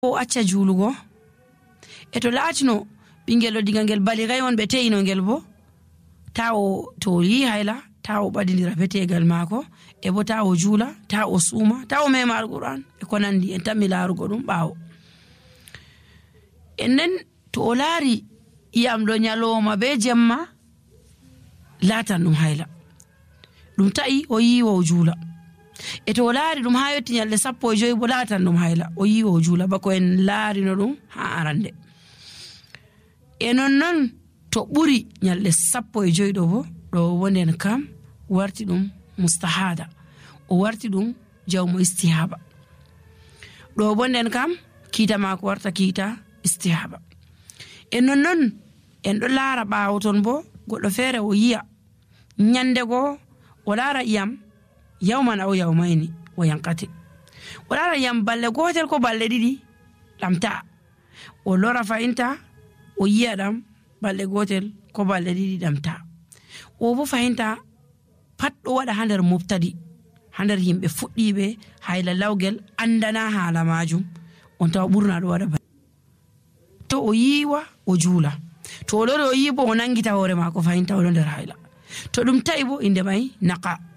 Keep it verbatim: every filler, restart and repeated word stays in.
o acca julugo e to laatino bingel diga ngel baligay won be teyino ngel bo tawo to yi hayla tawo badindira fetegal mako e bo tawo jula tawo suma tawo mema alquran e ko nandi en tammi larugo dum bawo enen to o laari iyam do nyaloma be jemma latan dum hayla dum ta'i o yi wo jula e to laari dum ha yotti nyalle sappo e joyi bo latan dum hayla o yi wo jula bako en laari no dum ha arande e non non to buri nyalle sappo e joyi do bo do wonen kam warti dum mustahada o warti dum jawmo istihaba do bonden kam kita mako warta kita istihaba e non non en do laara baawo ton bo goddo fere o yiya nyande go o laara iyam yawman aw yawmayni o yankati o laara iyam balle gotel ko balle didi lamta o lora fayinta o yiya dam balle gotel ko balle didi damta o bo fayinta pat do wada hander mubtadi hander yimbe fuddibe hayla lawgel andana hala majum on taw burna do wada to o yiwa o jula to loro o yibo o nangita hore mako fayinta o nder hayla to dum taibo inde mai naqa